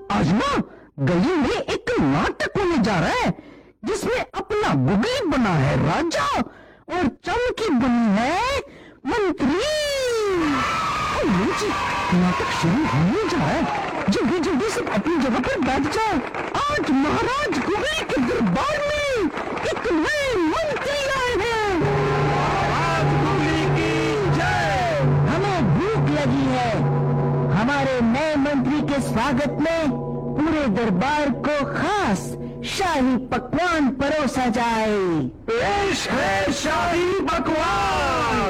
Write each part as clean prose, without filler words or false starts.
आज ना गली में एक नाटक होने जा रहा है जिसमें अपना गुगली बना है राजा और चमकी बनी है मंत्री। जी, नाटक शुरू होने जा रहा है, जल्दी जल्दी से अपनी जगह पर बैठ जाओ। आज महाराज गुगली के दरबार में एक नए मंत्री आए हैं। महाराज गुगली की जय। हमें भूख लगी है, हमारे नए मंत्री के स्वागत में पूरे दरबार को खास शाही पकवान परोसा जाए। पेश है शाही पकवान।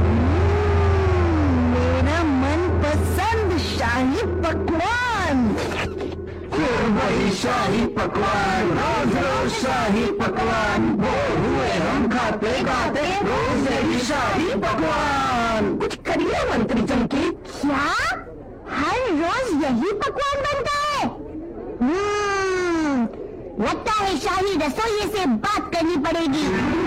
मेरा मनपसंद शाही पकवान। फिर वही शाही पकवान, रोज रोज शाही पकवान, बोर हुए हम खाते खाते रोज यही शाही पकवान। कुछ करिए मंत्री चमकी। क्या हर रोज यही पकवान बनता है? लगता है शाही रसोइये से बात करनी पड़ेगी।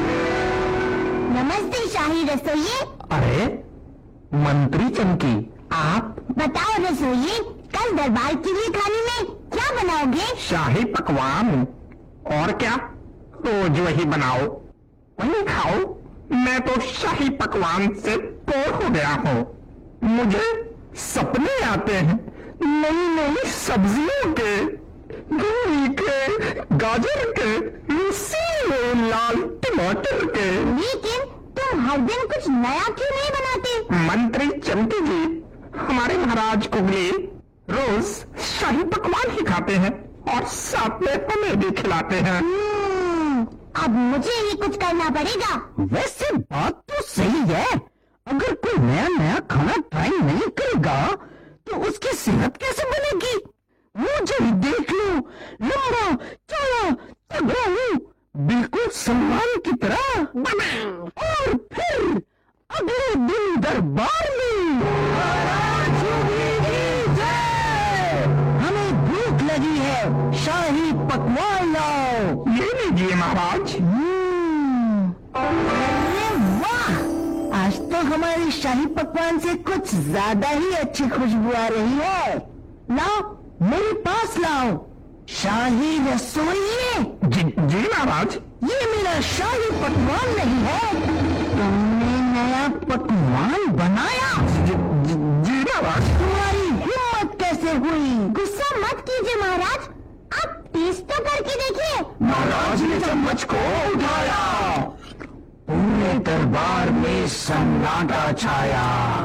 नमस्ते शाही रसोइये। अरे मंत्री चमकी, आप बताओ रसोइये, कल दरबार के लिए खाने में क्या बनाओगे? शाही पकवान। और क्या, रोज वही बनाओ वही खाओ। मैं तो शाही पकवान से बोर हो गया हूँ। मुझे सपने आते हैं नई नई सब्जियों के, गोभी के, गाजर के, रसीले लाल टमाटर के। लेकिन तुम हर दिन कुछ नया क्यों नहीं बनाते? मंत्री चमकी जी, हमारे महाराज गुगली रोज शाही पकवान ही खाते हैं और साथ में हमें भी खिलाते हैं। अब मुझे ही कुछ करना पड़ेगा। वैसे बात तो सही है, अगर कोई नया नया खाना ट्राई नहीं करेगा तो उसकी सेहत कैसे बनेगी? मुझे ही देख लो, लंबा चौड़ा तगड़ा हूँ, बिल्कुल सलमान की तरह। और फिर अगले दिन दरबार में हमें भूख लगी है, शाही पकवान लाओ। ये लीजिए महाराज। अरे वाह, आज तो हमारी शाही पकवान से कुछ ज्यादा ही अच्छी खुशबू आ रही है। लाओ, मेरे पास लाओ शाही रसोइये। जी महाराज। ये मेरा शाही पकवान नहीं है, तुमने नया पकवान बनाया। जी महाराज। तुम्हारी हिम्मत कैसे हुई? गुस्सा मत कीजिए महाराज, आप टेस्ट तो करके देखिए। महाराज ने चम्मच को उठाया, पूरे दरबार में सन्नाटा छाया।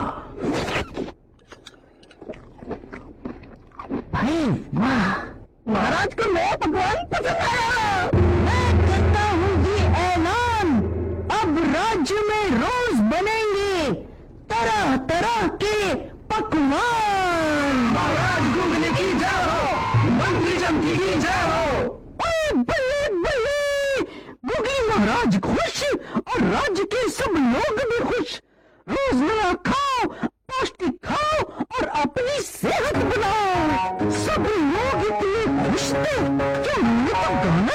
भाई वाह, महाराज को नया पकवान पसंद आया। मैं करता हूँ ये ऐलान, अब राज्य में रोज बनेंगे तरह तरह के पकवान। महाराज गुगली की जय हो, मंत्री चमकी की जय हो। बल्ले बल्ले, गुगली महाराज खुश और राज्य के सब लोग भी खुश। रोज नया खाओ, पौष्टिक खाओ और अपनी सेहत बनाओ।